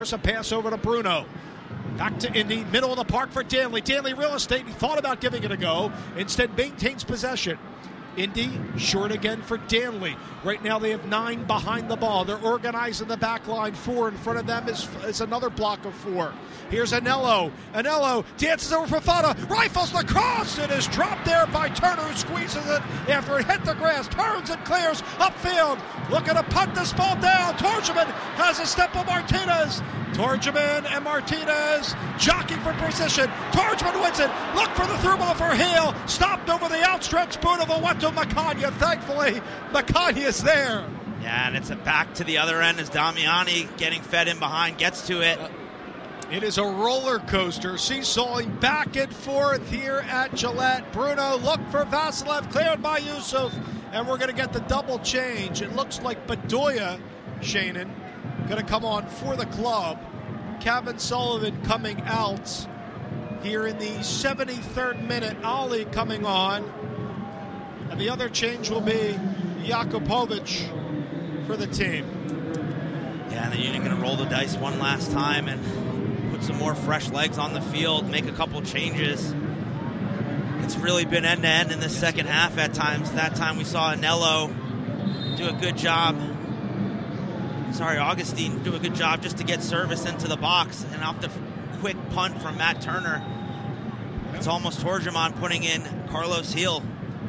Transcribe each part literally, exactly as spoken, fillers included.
There's a pass over to Bruno. Back to Indy, middle of the park for Danley. Danley real estate, he thought about giving it a go. Instead maintains possession. Indy short again for Danley. Right now they have nine behind the ball. They're organizing the back line. Four in front of them is, is another block of four. Here's Anello. Anello dances over Fofana. Rifles the cross. It is dropped there by Turner, who squeezes it after it hit the grass. Turns and clears upfield. Looking to punt this ball down. Torgeman has a step of Martinez. Torgeman and Martinez jockeying for position. Torgeman wins it. Look for the through ball for Hale. Stopped over the outstretched boot of Oweto Makanya. Thankfully, Makanya is there. Yeah, and it's a back to the other end as Damiani getting fed in behind, gets to it. Uh, it is a roller coaster, seesawing back and forth here at Gillette. Bruno, look for Vasilev, cleared by Yusuf, and we're going to get the double change. It looks like Bedoya, Shannon, going to come on for the club. Kevin Sullivan coming out here in the seventy-third minute. Ali coming on. And the other change will be Jakupovic for the team. Yeah, and the Union going to roll the dice one last time and put some more fresh legs on the field, make a couple changes. It's really been end-to-end in this second half at times. That time we saw Anello do a good job. Sorry, Augustine do a good job just to get service into the box. And off the quick punt from Matt Turner, it's almost Torgeman putting in Carlos Heel.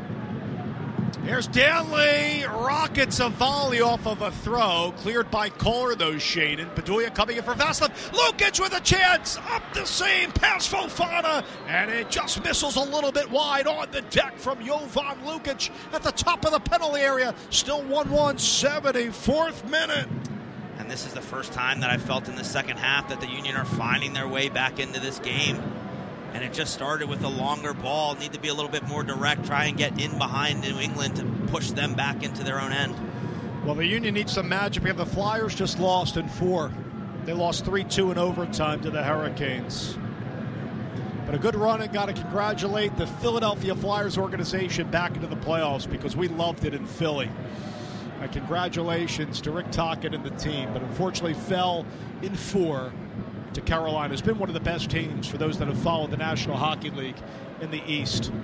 Here's Danley, rockets a volley off of a throw, cleared by Kohler, though, Shannon. Bedoya coming in for Vasilev. Lukic with a chance, up the seam, past Fofana, and it just misses a little bit wide on the deck from Jovan Lukic at the top of the penalty area. Still one one, seventy-fourth minute. And this is the first time that I felt in the second half that the Union are finding their way back into this game. And it just started with a longer ball. Need to be a little bit more direct, try and get in behind New England to push them back into their own end. Well, the Union needs some magic. We have the Flyers just lost in four. They lost three two in overtime to the Hurricanes. But a good run, and got to congratulate the Philadelphia Flyers organization back into the playoffs because we loved it in Philly. Uh, congratulations to Rick Tocchet and the team, but unfortunately fell in four to Carolina. Has been one of the best teams for those that have followed the National Hockey League in the East.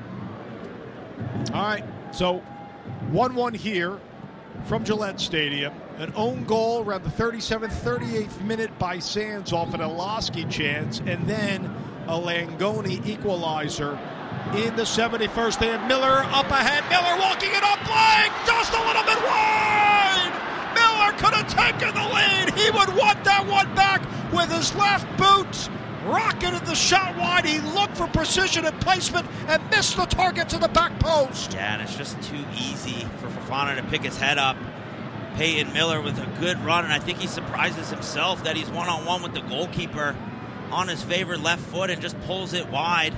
All right, so one one here from Gillette Stadium. An own goal around the thirty-seventh, thirty-eighth minute by Sands off an Olaski chance, and then a Langoni equalizer in the seventy-first. They have Miller up ahead. Miller walking it up blank, just a little bit wide. Miller could have taken the lead. He would want that one back with his left boot. Rocketed the shot wide. He looked for precision and placement and missed the target to the back post. Yeah, and it's just too easy for Fofana to pick his head up. Peyton Miller with a good run, and I think he surprises himself that he's one-on-one with the goalkeeper on his favorite left foot and just pulls it wide.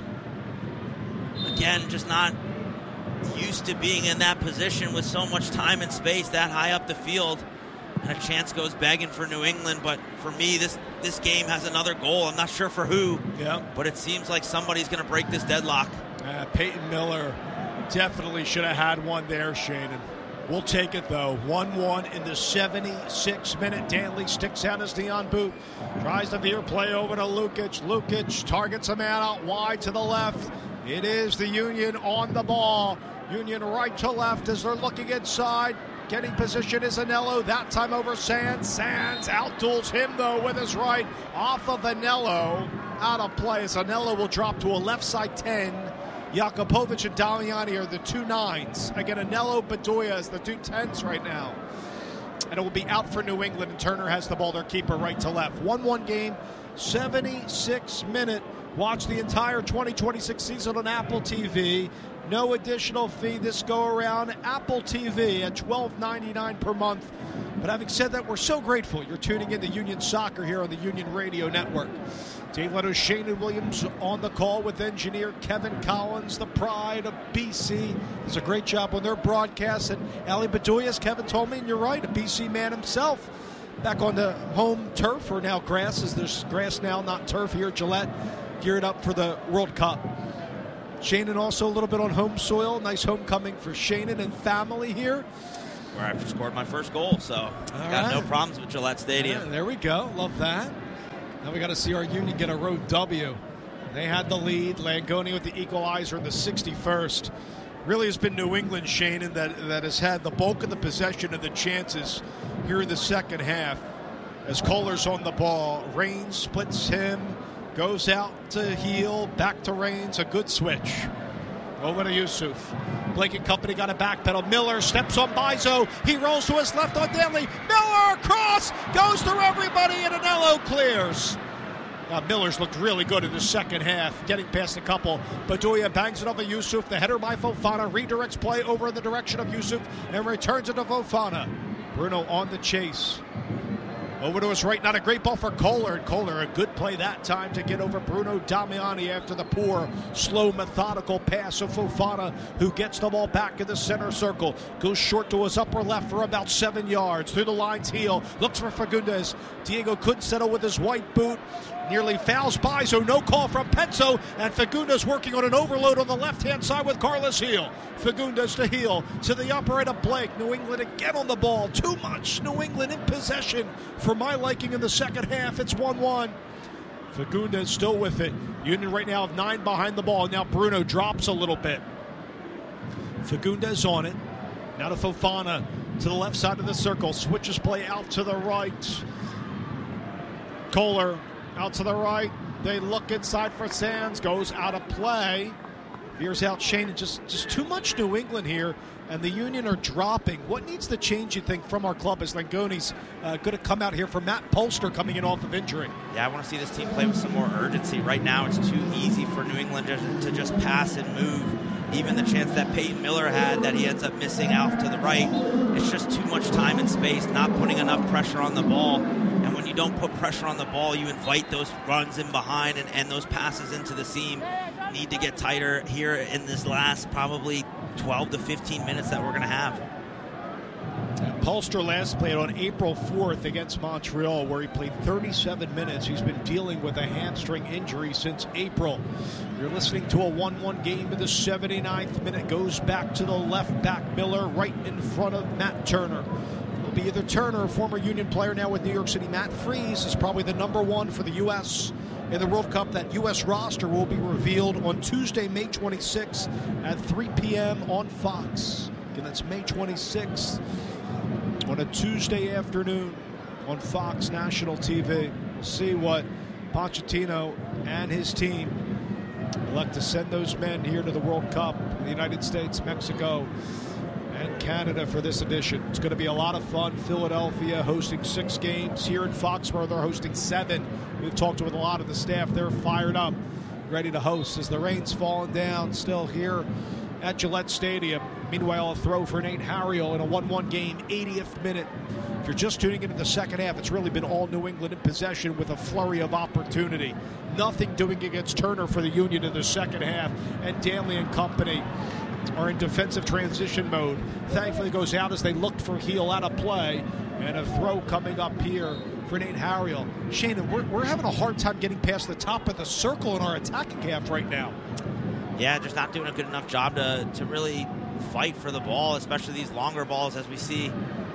Again, just not used to being in that position with so much time and space that high up the field. And a chance goes begging for New England, but for me, this this game has another goal. I'm not sure for who, yeah. But it seems like somebody's going to break this deadlock. Uh, Peyton Miller definitely should have had one there, Shannon. We'll take it, though. one one in the seventy-sixth minute. Danley sticks out his Dion boot. Tries to veer play over to Lukic. Lukic targets a man out wide to the left. It is the Union on the ball. Union right to left as they're looking inside. Getting position is Anello. That time over Sands. Sands outduels him, though, with his right. Off of Anello. Out of play as Anello will drop to a left side ten. Jakupovic and Damiani are the two nines. Again, Anello, Bedoya is the two tens right now. And it will be out for New England, and Turner has the ball, their keeper, right to left. one one game, seventy-sixth minute. Watch the entire twenty twenty-six season on Apple T V. No additional fee this go around. Apple T V at twelve ninety-nine per month. But having said that, we're so grateful you're tuning in to Union Soccer here on the Union Radio Network. Dave Leto, Shane Williams on the call with engineer Kevin Collins, the pride of B C. Does a great job on their broadcast. And Ali Bedoya, as Kevin told me, and you're right, a B C man himself. Back on the home turf, or now grass, as there's grass now, not turf here at Gillette. Geared up for the World Cup. Shannon also a little bit on home soil. Nice homecoming for Shannon and family here. Where I scored my first goal, so All got right. no problems with Gillette Stadium. Yeah, there we go. Love that. Now we got to see our Union get a road W. They had the lead. Langoni with the equalizer in the sixty-first. Really has been New England, Shannon, that, that has had the bulk of the possession and the chances here in the second half. As Kohler's on the ball, Raines splits him, goes out to Heel, back to Raines, a good switch. Over to Yusuf. Blake and company got a back pedal. Miller steps on Bizo. He rolls to his left on Danley. Miller across, goes through everybody, and Anello clears. Uh, Miller's looked really good in the second half, getting past a couple. Bedoya bangs it over Yusuf. The header by Fofana redirects play over in the direction of Yusuf and returns it to Fofana. Bruno on the chase. Over to his right, not a great ball for Kohler. And Kohler, a good play that time to get over Bruno Damiani after the poor, slow, methodical pass of Fofana, who gets the ball back in the center circle. Goes short to his upper left for about seven yards. Through the lines, Heel. Looks for Fagundes. Diego couldn't settle with his white boot. Nearly fouls by, so no call from Penso. And Fagundes working on an overload on the left-hand side with Carlos Heel. Fagundes to Heel, to the upper right of Blake. New England again on the ball. Too much New England in possession for my liking in the second half. It's one one. Fagundes still with it. Union right now have nine behind the ball. Now Bruno drops a little bit. Fagundes on it. Now to Fofana to the left side of the circle. Switches play out to the right. Kohler out to the right. They look inside for Sands. Goes out of play. Veers out Shane. Just, just too much New England here. And the Union are dropping. What needs to change, you think, from our club as Langoni's uh, going to come out here for Matt Polster coming in off of injury? Yeah, I want to see this team play with some more urgency. Right now it's too easy for New England to, to just pass and move. Even the chance that Peyton Miller had that he ends up missing out to the right, it's just too much time and space, not putting enough pressure on the ball. And when you don't put pressure on the ball, you invite those runs in behind and, and those passes into the seam. Need to get tighter here in this last probably twelve to fifteen minutes that we're going to have. And Polster last played on April fourth against Montreal, where he played thirty-seven minutes. He's been dealing with a hamstring injury since April. You're listening to a one one game in the seventy-ninth minute. Goes back to the left back, Miller, right in front of Matt Turner. It'll be either Turner, a former Union player now with New York City. Matt Freese is probably the number one for the U S in the World Cup. That U S roster will be revealed on Tuesday, May twenty-sixth at three p.m. on Fox. Again, that's May twenty-sixth on a Tuesday afternoon on Fox National T V. We'll see what Pochettino and his team elect to send those men here to the World Cup in the United States, Mexico, and Canada for this edition. It's going to be a lot of fun. Philadelphia hosting six games. Here in Foxborough, they're hosting seven. We've talked with a lot of the staff. They're fired up, ready to host as the rain's falling down still here at Gillette Stadium. Meanwhile, a throw for Nate Harriel in a one one game, eightieth minute. If you're just tuning into the second half, it's really been all New England in possession with a flurry of opportunity. Nothing doing against Turner for the Union in the second half, and Danley and company are in defensive transition mode. Thankfully goes out as they looked for Heel out of play, and a throw coming up here for Nate Harriel. Shannon, we're, we're having a hard time getting past the top of the circle in our attacking half right now. Yeah, just not doing a good enough job to, to really fight for the ball, especially these longer balls as we see.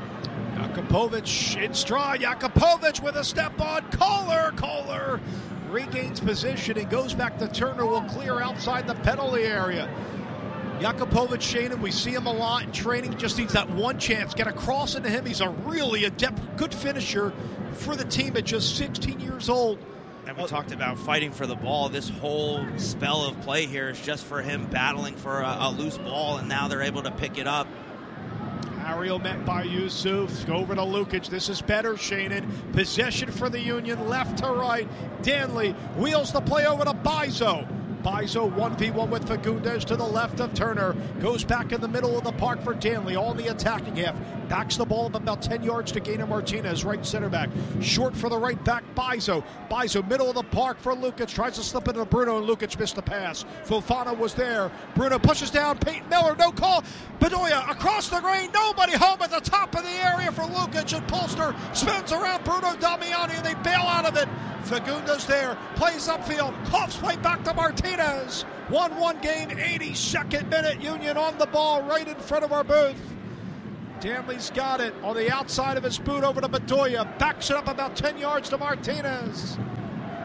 Jakupovic in stride. Jakupovic with a step on Kohler. Kohler regains position and goes back to Turner. Will clear outside the penalty area. Jakupovic, Shannon, we see him a lot in training. He just needs that one chance. Get a cross into him. He's a really adept, good finisher for the team at just sixteen years old. And we uh, talked about fighting for the ball. This whole spell of play here is just for him battling for a, a loose ball, and now they're able to pick it up. Ariel met by Yusuf. Over to Lukic. This is better, Shannon. Possession for the Union, left to right. Danley wheels the play over to Bizo. Bizo one v one with Fagundes to the left of Turner. Goes back in the middle of the park for Danley on the attacking half. Backs the ball up about ten yards to Gainer Martinez, right center back. Short for the right back, Bizo. Bizo, middle of the park for Lukic. Tries to slip into Bruno, and Lukic missed the pass. Fofana was there. Bruno pushes down. Peyton Miller, no call. Bedoya across the green. Nobody home at the top of the area for Lukic. And Polster spins around Bruno Damiani, and they bail out of it. Fagundes there. Plays upfield. Coughs right back to Martinez. one one game, eighty-second minute. Union on the ball right in front of our booth. Danley's got it on the outside of his boot over to Bedoya. Backs it up about ten yards to Martinez.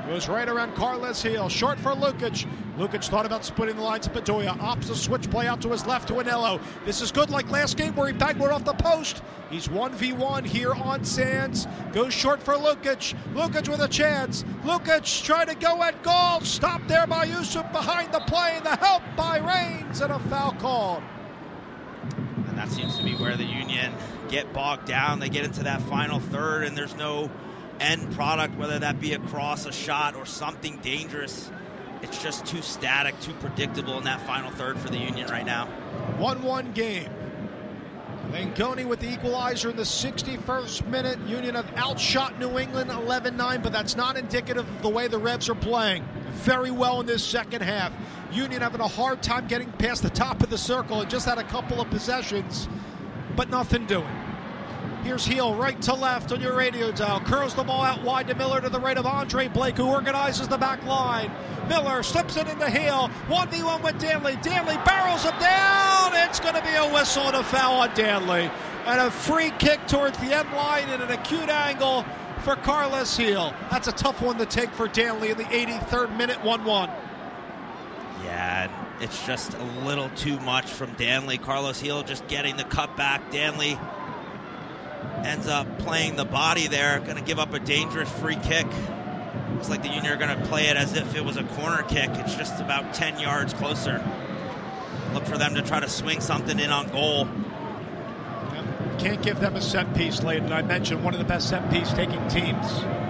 Goes right around Carles Gil. Short for Lukic. Lukic thought about splitting the lines to Bedoya. Opposite switch play out to his left to Anello. This is good like last game where he banged one off the post. He's one v one here on Sands. Goes short for Lukic. Lukic with a chance. Lukic trying to go at goal. Stopped there by Yusuf behind the play. The help by Reigns and a foul called. And that seems to be where the Union get bogged down. They get into that final third and there's no end product, whether that be a cross, a shot, or something dangerous. It's just too static, too predictable in that final third for the Union right now. one one game. Langoni with the equalizer in the sixty-first minute. Union have outshot New England eleven nine, but that's not indicative of the way the Revs are playing. Very well in this second half. Union having a hard time getting past the top of the circle and just had a couple of possessions, but nothing doing. Here's Gil right to left on your radio dial. Curls the ball out wide to Miller to the right of Andre Blake, who organizes the back line. Miller slips it into Gil. one v one with Danley. Danley barrels him down. It's going to be a whistle and a foul on Danley. And a free kick towards the end line in an acute angle for Carles Gil. That's a tough one to take for Danley in the eighty-third minute, one one. Yeah, it's just a little too much from Danley. Carles Gil just getting the cutback. Danley ends up playing the body there, going to give up a dangerous free kick. Looks like the Union are going to play it as if it was a corner kick. It's just about ten yards closer. Look for them to try to swing something in on goal. Yep. Can't give them a set piece late, and I mentioned one of the best set piece taking teams.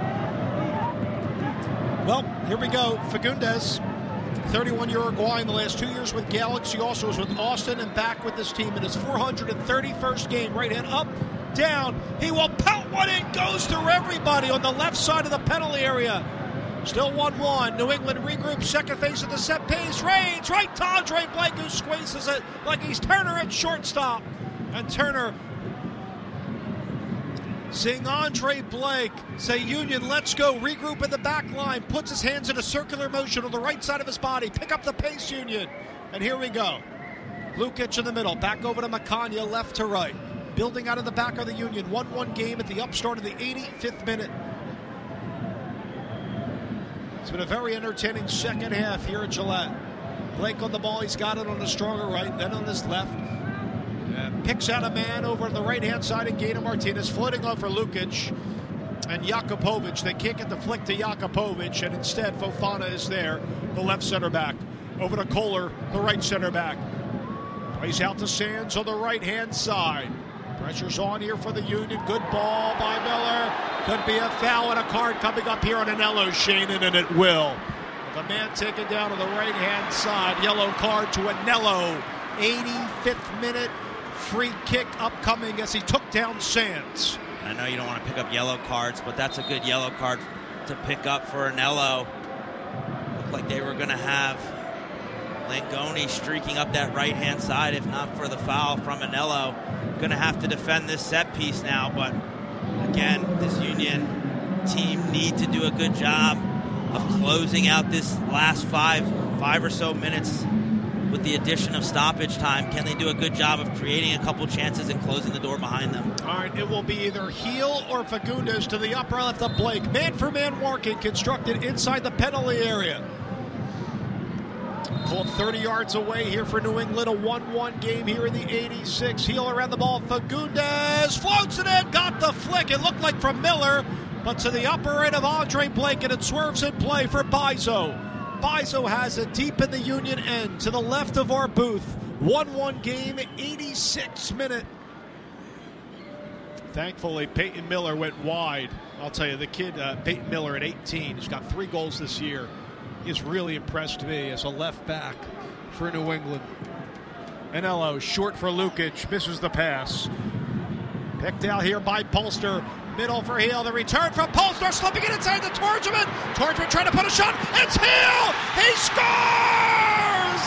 Well, here we go. Fagundes, thirty-one Uruguay in the last two years with Galaxy. Also was with Austin and back with this team in his four hundred thirty-first game. Right hand up, down. He will pelt one in, goes through everybody on the left side of the penalty area. Still one one. New England regroups, second phase of the set piece. Reigns right to Andre Blake, who squeezes it like he's Turner at shortstop. And Turner seeing Andre Blake say, Union, let's go. Regroup in the back line. Puts his hands in a circular motion on the right side of his body. Pick up the pace, Union. And here we go. Lukic in the middle. Back over to Macania, left to right. Building out of the back of the Union. one one game at the upstart of the eighty-fifth minute. It's been a very entertaining second half here at Gillette. Blake on the ball. He's got it on the stronger right, then on his left. Uh, picks out a man over to the right-hand side of Gator Martinez, floating off for Lukic and Jakupovic. They can't get the flick to Jakupovic, and instead Fofana is there, the left center back. Over to Kohler, the right center back. Plays out to Sands on the right-hand side. Pressure's on here for the Union. Good ball by Miller. Could be a foul and a card coming up here on Anello, Shannon, and it will. The man taken down on the right-hand side. Yellow card to Anello. eighty-fifth minute. Free kick upcoming as he took down Sands. I know you don't want to pick up yellow cards, but that's a good yellow card to pick up for Anello. Looked like they were going to have Langoni streaking up that right-hand side, if not for the foul from Anello. Going to have to defend this set piece now, but again, this Union team need to do a good job of closing out this last five, five or so minutes with the addition of stoppage time. Can they do a good job of creating a couple chances and closing the door behind them? All right, it will be either Gil or Fagundes to the upper left of Blake. Man-for-man working constructed inside the penalty area. Called thirty yards away here for New England. A one one game here in the eighty-six. Gil around the ball. Fagundes floats it in. Got the flick. It looked like from Miller, but to the upper right of Andre Blake, and it swerves in play for Bizo. Bizo has it deep in the Union end to the left of our booth. one one game, eighty-sixth minute. Thankfully, Peyton Miller went wide. I'll tell you, the kid, uh, Peyton Miller at eighteen, he's got three goals this year. He's really impressed me as a left back for New England. Anello, short for Lukic, misses the pass. Picked out here by Polster. Middle for Gil. The return from Polster, slipping it inside the Torgman. Torgman trying to put a shot. It's Gil! He scores!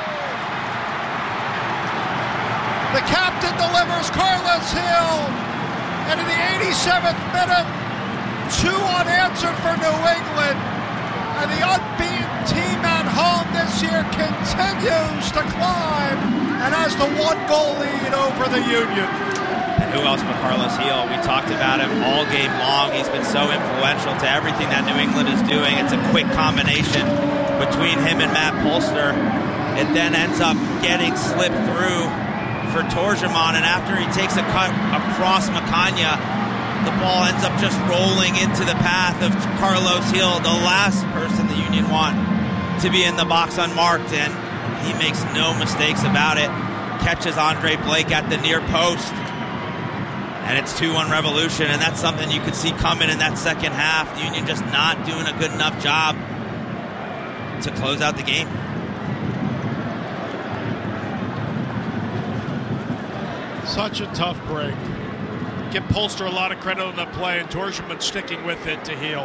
The captain delivers. Carles Gil. And in the eighty-seventh minute, two unanswered for New England. And the unbeaten team at home this year continues to climb and has the one goal lead over the Union. And who else but Carlos Gil? We talked about him all game long. He's been so influential to everything that New England is doing. It's a quick combination between him and Matt Polster. It then ends up getting slipped through for Torgemon, and after he takes a cut across Macagna, the ball ends up just rolling into the path of Carlos Gil, the last person the Union want to be in the box unmarked, and he makes no mistakes about it. Catches Andre Blake at the near post, and it's two one Revolution, and that's something you could see coming in that second half. The Union just not doing a good enough job to close out the game. Such a tough break. Give Polster a lot of credit on the play, and Torgemon sticking with it to Gil.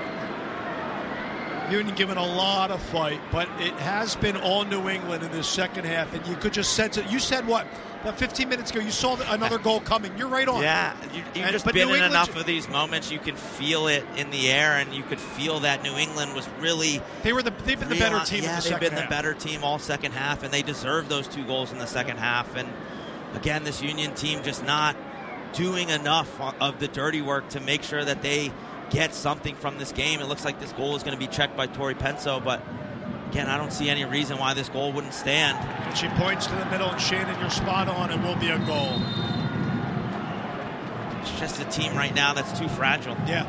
Union given a lot of fight, but it has been all New England in this second half, and you could just sense it. You said what? About fifteen minutes ago, you saw another goal coming. You're right on. Yeah, you, you've just been in enough of these moments. You can feel it in the air, and you could feel that New England was really. They were the. They've been the better team. Yeah, in the they've been half. the better team all second half, and they deserved those two goals in the second half. And again, this Union team just not doing enough of the dirty work to make sure that they get something from this game. It looks like this goal is going to be checked by Tori Penso, but again, I don't see any reason why this goal wouldn't stand. And she points to the middle, and Shannon, you're spot on. It will be a goal. It's just a team right now that's too fragile. Yeah.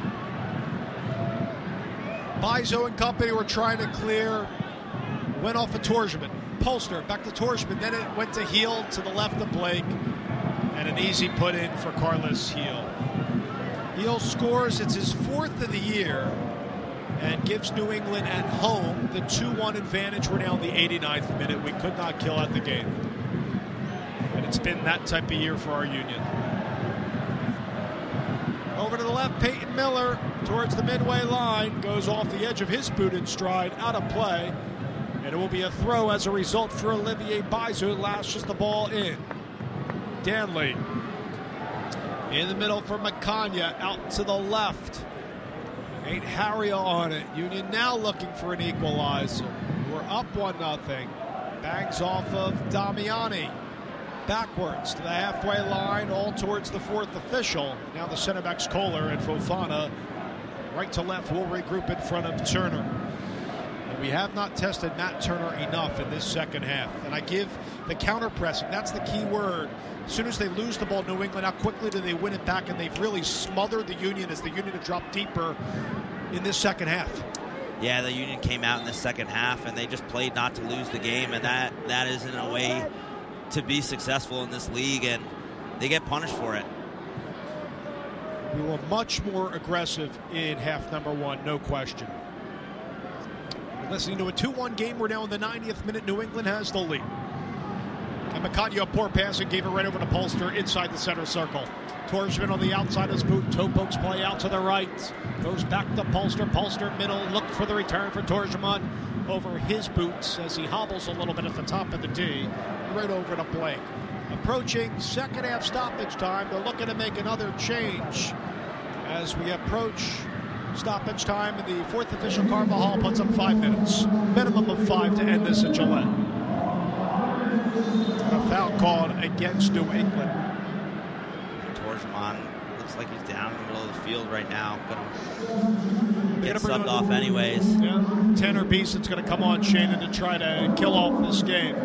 Bizo and company were trying to clear. Went off of Torgemon. Polster back to Torgemon. Then it went to Gil to the left of Blake. And an easy put in for Carlos Gil. Gil scores. It's his fourth of the year and gives New England at home the two one advantage. We're now in the eighty-ninth minute. We could not kill out the game. And it's been that type of year for our Union. Over to the left, Peyton Miller towards the midway line. Goes off the edge of his boot in stride, out of play. And it will be a throw as a result for Olivier Bizo, who lashes the ball in. Danley in the middle for Macagna, out to the left. Ain't Harry on it. Union now looking for an equalizer. We're up one nothing. Bangs off of Damiani. Backwards to the halfway line, all towards the fourth official. Now the center backs Kohler and Fofana. Right to left will regroup in front of Turner. And we have not tested Matt Turner enough in this second half. And I give the counter pressing, that's the key word. As soon as they lose the ball, New England, how quickly do they win it back? And they've really smothered the Union as the Union have dropped deeper in this second half. Yeah, the Union came out in the second half, and they just played not to lose the game, and that that isn't a way to be successful in this league, and they get punished for it. We were much more aggressive in half number one, no question. We're listening to a two one game. We're now in the ninetieth minute. New England has the lead. And Macagna, a poor pass, and gave it right over to Polster inside the center circle. Torgemon on the outside of his boot. Toe pokes play out to the right. Goes back to Polster. Polster middle. Looked for the return for Torgemon over his boots as he hobbles a little bit at the top of the D. Right over to Blake. Approaching second half stoppage time. They're looking to make another change as we approach stoppage time. And the fourth official, Carvajal, puts up five minutes. Minimum of five to end this at Gillette. A foul called against New England. Torgemon looks like he's down in the middle of the field right now. Gonna get subbed off anyways. Yeah. Tanner Beeson's going to come on, Shannon, to try to kill off this game.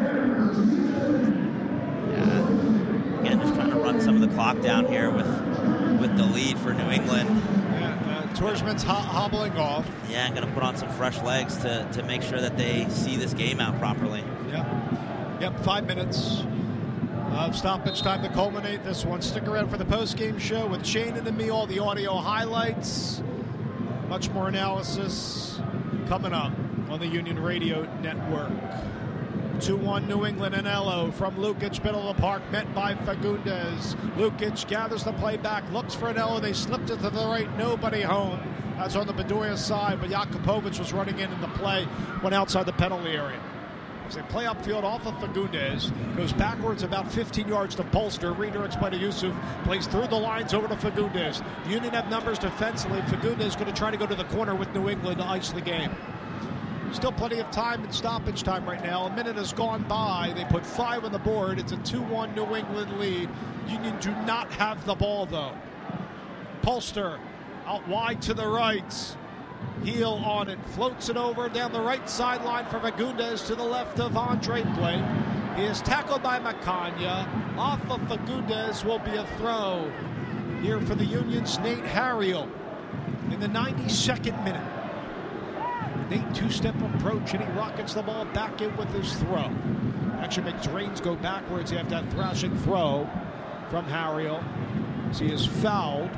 Yeah. Again, just trying to run some of the clock down here with with the lead for New England. Yeah, uh, Torgemon's ho- hobbling off. Yeah, I'm going to put on some fresh legs to, to make sure that they see this game out properly. Yep. Yep, five minutes of stoppage time to culminate this one. Stick around for the post-game show with Shannon and me, all the audio highlights. Much more analysis coming up on the Union Radio Network. two one New England and Ello from Lukic, middle of the park, met by Fagundes. Lukic gathers the play back, looks for an Ello. They slipped it to the right, nobody home. That's on the Bedoya side, but Jakupovic was running in in the play, went outside the penalty area. As they play upfield off of Fagundes, goes backwards about fifteen yards to Polster, redirects by to Yusuf, plays through the lines over to Fagundes. The Union have numbers defensively. Fagundes is going to try to go to the corner with New England to ice the game. Still plenty of time in stoppage time right now. A minute has gone by. They put five on the board. It's a two one New England lead. Union do not have the ball, though. Polster out wide to the right. Heel on it. Floats it over down the right sideline for Fagundes to the left of Andre Blake. He is tackled by Macagna. Off of Fagundes will be a throw here for the Union's Nate Harriel in the ninety-second minute. Nate two-step approach, and he rockets the ball back in with his throw. Actually makes Raines go backwards after that thrashing throw from Harriel. As he is fouled.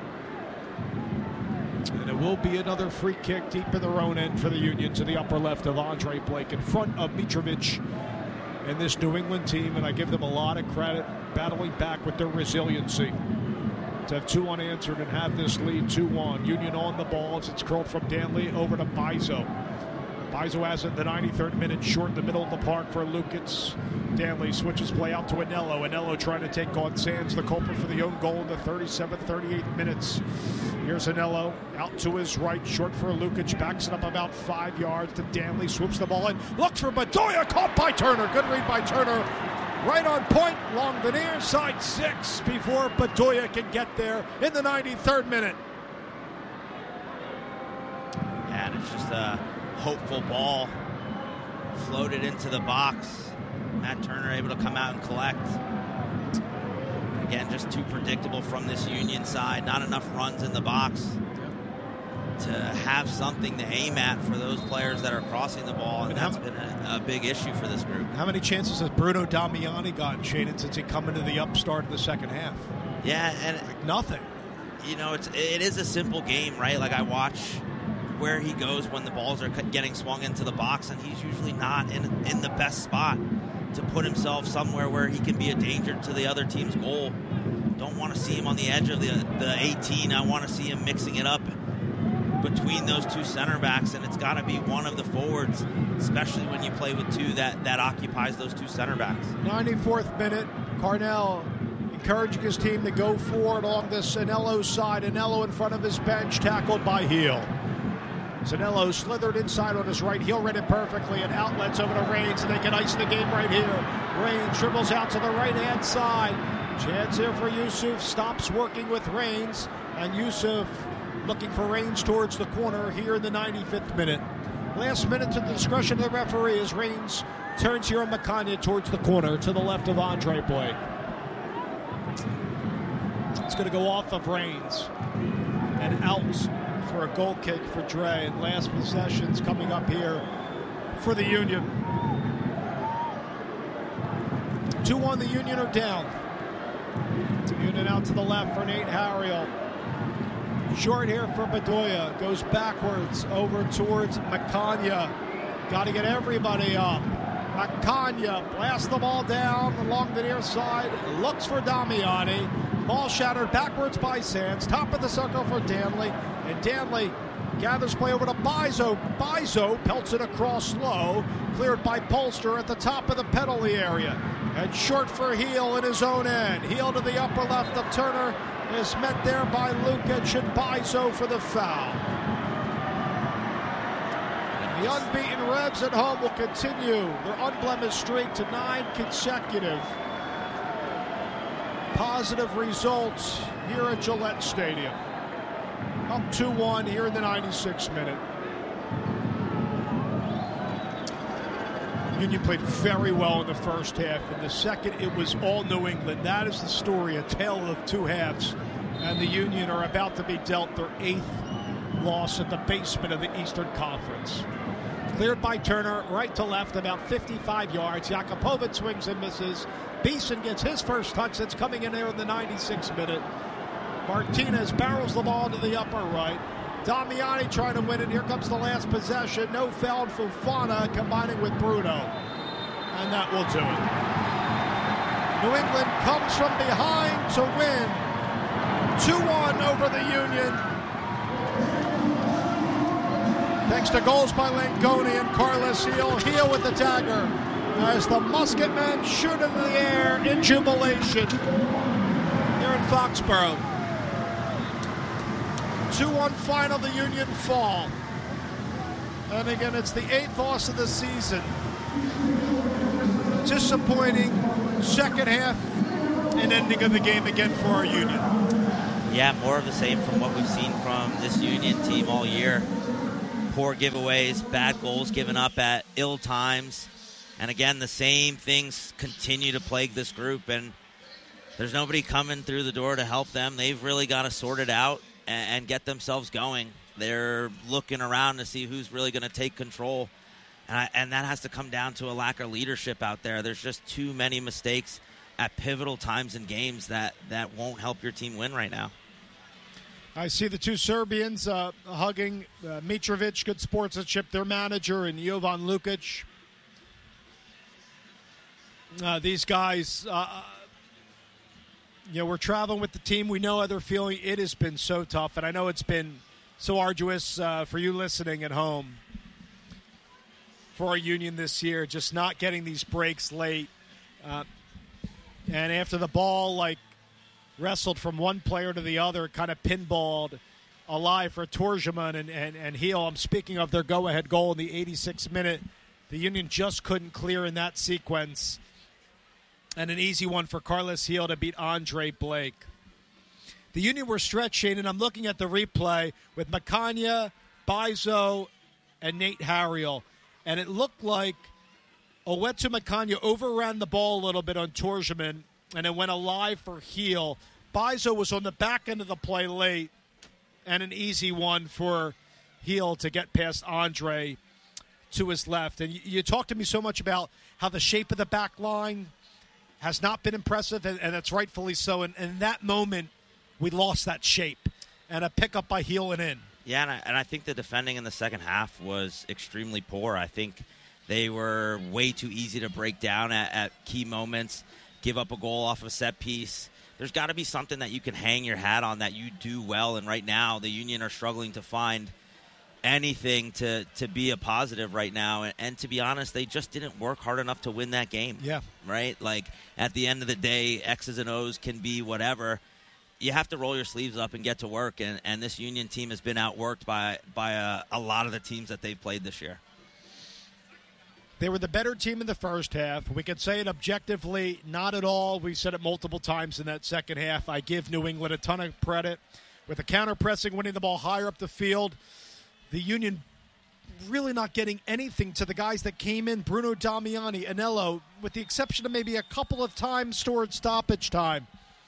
And it will be another free kick deep in their own end for the Union to the upper left of Andre Blake in front of Mitrovic and this New England team. And I give them a lot of credit battling back with their resiliency to have two unanswered and have this lead two one. Union on the ball as it's curled from Danley over to Bizo. Bizo has it in the ninety-third minute, short in the middle of the park for Lucas. Danley switches play out to Anello. Anello trying to take on Sands, the culprit for the own goal in the thirty-seventh, thirty-eighth minutes. Here's Anello out to his right, short for Lukic, backs it up about five yards to Danley, swoops the ball in, looks for Bedoya, caught by Turner. Good read by Turner. Right on point, along the near side six before Bedoya can get there in the ninety-third minute. Yeah, and it's just a hopeful ball floated into the box. Matt Turner able to come out and collect. Again, just too predictable from this Union side. Not enough runs in the box to have something to aim at for those players that are crossing the ball, and that's been a, a big issue for this group. How many chances has Bruno Damiani gotten, Shaden, since he come into the upstart of the second half? Yeah, and like nothing. You know, it's it is a simple game, right? Like I watch where he goes when the balls are getting swung into the box, and he's usually not in in the best spot to put himself somewhere where he can be a danger to the other team's goal. Don't want to see him on the edge of the the eighteen. I want to see him mixing it up between those two center backs, and it's got to be one of the forwards, especially when you play with two that, that occupies those two center backs. ninety-fourth minute, Carnell encouraging his team to go forward along this Anello side. Anello in front of his bench, tackled by Heel. Zanello slithered inside on his right heel, read it perfectly, and outlets over to Raines, and they can ice the game right here. Raines dribbles out to the right-hand side. Chance here for Yusuf, stops working with Raines, and Yusuf looking for Raines towards the corner here in the ninety-fifth minute. Last minute to the discretion of the referee as Raines turns here on Macagna towards the corner to the left of Andre Blake. It's going to go off of Raines and out for a goal kick for Dre, and last possessions coming up here for the Union. two one, the Union are down. Union out to the left for Nate Harriel. Short here for Bedoya. Goes backwards over towards Macagna. Got to get everybody up. Macagna blasts the ball down along the near side. Looks for Damiani. Ball shattered backwards by Sands. Top of the circle for Danley. And Danley gathers play over to Bizo. Bizo pelts it across low. Cleared by Polster at the top of the penalty area. And short for Heel in his own end. Heel to the upper left of Turner is met there by Lukic and Bizo for the foul. The unbeaten Revs at home will continue their unblemished streak to nine consecutive positive results here at Gillette Stadium. Up two one here in the ninety-sixth minute. Union played very well in the first half. In the second, it was all New England. That is the story, a tale of two halves. And the Union are about to be dealt their eighth loss at the basement of the Eastern Conference. Cleared by Turner, right to left, about fifty-five yards. Jakupovic swings and misses. Beeson gets his first touch. That's coming in there in the ninety-sixth minute. Martinez barrels the ball to the upper right. Damiani trying to win it. Here comes the last possession. No foul. Fofana combining with Bruno. And that will do it. New England comes from behind to win. two one over the Union. Thanks to goals by Langoni and Carlos Heel. Heel with the dagger as the Musketmen shoot into the air in jubilation here in Foxborough. two one final, the Union fall. And again, it's the eighth loss of the season. Disappointing second half and ending of the game again for our Union. Yeah, more of the same from what we've seen from this Union team all year. Poor giveaways, bad goals given up at ill times. And again, the same things continue to plague this group. And there's nobody coming through the door to help them. They've really got to sort it out and, and get themselves going. They're looking around to see who's really going to take control. And, I, and that has to come down to a lack of leadership out there. There's just too many mistakes at pivotal times in games that, that won't help your team win right now. I see the two Serbians uh, hugging uh, Mitrovic, good sportsmanship, their manager, and Jovan Lukic. Uh, these guys, uh, you know, we're traveling with the team. We know how they're feeling. It has been so tough, and I know it's been so arduous uh, for you listening at home for our Union this year, just not getting these breaks late. Uh, and after the ball, like, wrestled from one player to the other, kind of pinballed alive for Torjeman and, and, and Heel. I'm speaking of their go-ahead goal in the eighty-sixth minute. The Union just couldn't clear in that sequence. And an easy one for Carlos Heel to beat Andre Blake. The Union were stretched, Shane, and I'm looking at the replay with Macania, Bizo, and Nate Harriel. And it looked like Owetsu Macania overran the ball a little bit on Torjeman, and it went alive for Heel. Bizo was on the back end of the play late, and an easy one for Heel to get past Andre to his left. And you, you talked to me so much about how the shape of the back line has not been impressive, and, and that's rightfully so. And in that moment, we lost that shape, and a pickup by Heel and in. Yeah, and I, and I think the defending in the second half was extremely poor. I think they were way too easy to break down at, at key moments. Give up a goal off a set piece. There's got to be something that you can hang your hat on that you do well, and right now the Union are struggling to find anything to, to be a positive right now. And, and to be honest, they just didn't work hard enough to win that game. Yeah. Right? Like, at the end of the day, X's and O's can be whatever. You have to roll your sleeves up and get to work, and, and this Union team has been outworked by, by a, a lot of the teams that they've played this year. They were the better team in the first half. We could say it objectively, not at all. We said it multiple times in that second half. I give New England a ton of credit. With the counter-pressing, winning the ball higher up the field, the Union really not getting anything to the guys that came in, Bruno Damiani, Anello, with the exception of maybe a couple of times stored stoppage time.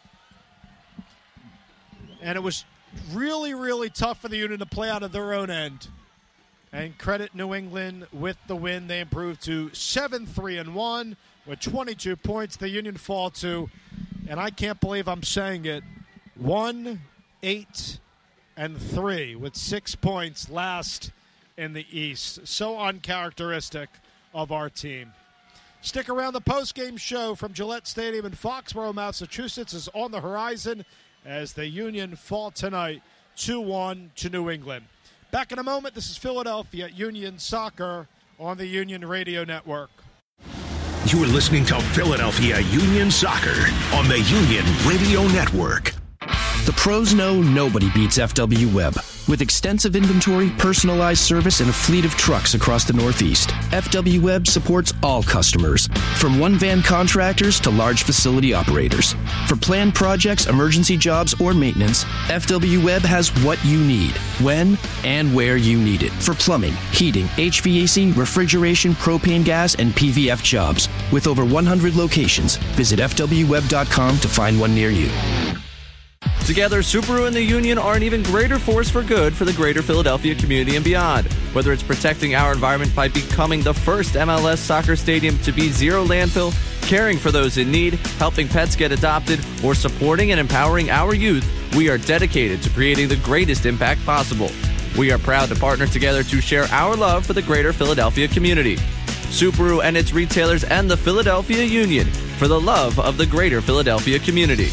And it was really, really tough for the Union to play out of their own end. And credit New England with the win. They improved to seven three and one with twenty-two points. The Union fall to, and I can't believe I'm saying it, one, eight, and three with six points last in the East. So uncharacteristic of our team. Stick around. The postgame show from Gillette Stadium in Foxborough, Massachusetts is on the horizon as the Union fall tonight two one to New England. Back in a moment. This is Philadelphia Union Soccer on the Union Radio Network. You are listening to Philadelphia Union Soccer on the Union Radio Network. The pros know nobody beats F W Web. With extensive inventory, personalized service, and a fleet of trucks across the Northeast, F W Web supports all customers, from one-van contractors to large facility operators. For planned projects, emergency jobs, or maintenance, F W Web has what you need, when and where you need it. For plumbing, heating, H V A C, refrigeration, propane gas, and P V F jobs. With over one hundred locations, visit F W web dot com to find one near you. Together, Subaru and the Union are an even greater force for good for the greater Philadelphia community and beyond. Whether it's protecting our environment by becoming the first M L S soccer stadium to be zero landfill, caring for those in need, helping pets get adopted, or supporting and empowering our youth, we are dedicated to creating the greatest impact possible. We are proud to partner together to share our love for the greater Philadelphia community. Subaru and its retailers and the Philadelphia Union for the love of the greater Philadelphia community.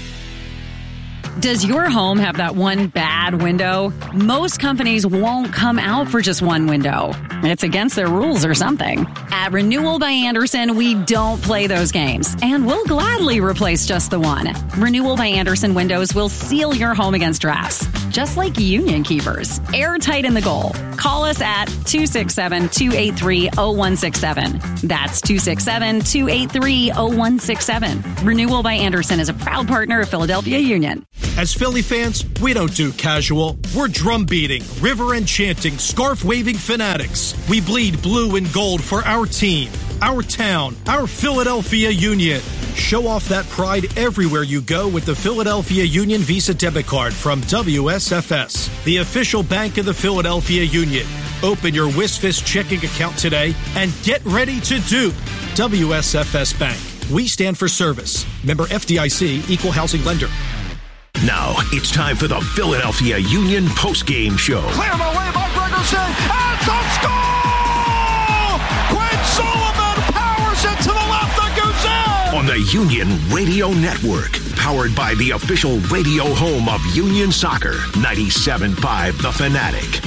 Does your home have that one bad window? Most companies won't come out for just one window. It's against their rules or something. At Renewal by Andersen, we don't play those games, and we'll gladly replace just the one. Renewal by Andersen windows will seal your home against drafts. just like Union Keepers. Airtight in the goal. Call us at two six seven, two eight three, zero one six seven. That's two six seven, two eight three, zero one six seven. Renewal by Andersen is a proud partner of Philadelphia Union. As Philly fans, we don't do casual. We're drum beating, river enchanting, scarf waving fanatics. We bleed blue and gold for our team, our town, our Philadelphia Union. Show off that pride everywhere you go with the Philadelphia Union Visa debit card from W S F S, the official bank of the Philadelphia Union. Open your WisFist checking account today and get ready to dupe W S F S Bank. We stand for service. Member F D I C, Equal Housing Lender. Now it's time for the Philadelphia Union postgame show. Cleared away by Gregerson. It's a score! Quinn Sullivan powers it to the left and goes in! On the Union Radio Network, powered by the official radio home of Union Soccer, ninety-seven point five The Fanatic.